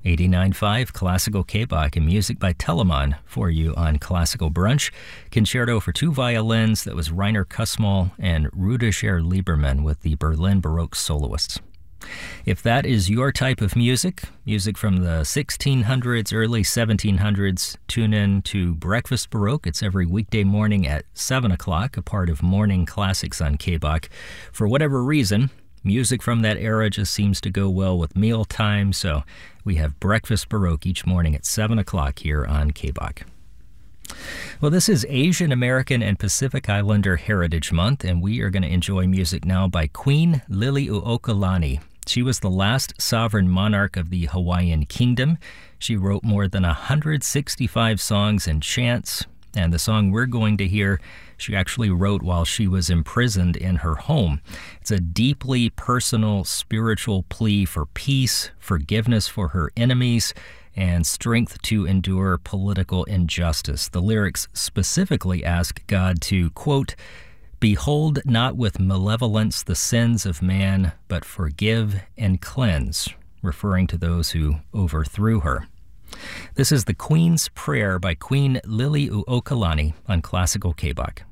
89.5 Classical K-Bach and music by Telemann for you on Classical Brunch. Concerto for two violins, that was Rainer Kussmaul and Rüdiger Liebermann with the Berlin Baroque Soloists. If that is your type of music from the 1600s, early 1700s, tune in to Breakfast Baroque. It's every weekday morning at 7 o'clock, a part of Morning Classics on K-Bach. For whatever reason, music from that era just seems to go well with mealtime, so we have Breakfast Baroque each morning at 7 o'clock here on K-Bach. Well, this is Asian American and Pacific Islander Heritage Month, and we are going to enjoy music now by Queen Liliuokalani. She was the last sovereign monarch of the Hawaiian Kingdom. She wrote more than 165 songs and chants, and the song we're going to hear, she actually wrote while she was imprisoned in her home. It's a deeply personal, spiritual plea for peace, forgiveness for her enemies, and strength to endure political injustice. The lyrics specifically ask God to, quote, "Behold not with malevolence the sins of man, but forgive and cleanse," referring to those who overthrew her. This is the Queen's Prayer by Queen Liliuokalani on Classical K-Bach.